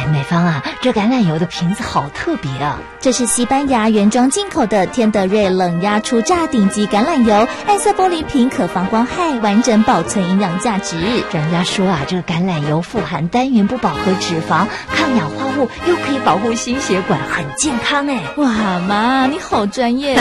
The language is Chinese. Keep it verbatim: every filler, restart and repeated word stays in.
美芳啊，这橄榄油的瓶子好特别啊！ 这是西班牙原装进口的天德瑞冷压初榨顶级橄榄油，暗色玻璃瓶可防光害，完整保存营养价值。 专家说啊，这个橄榄油富含单元不饱和脂肪、抗氧化物，又可以保护心血管，很健康哎！ 哇妈，你好专业。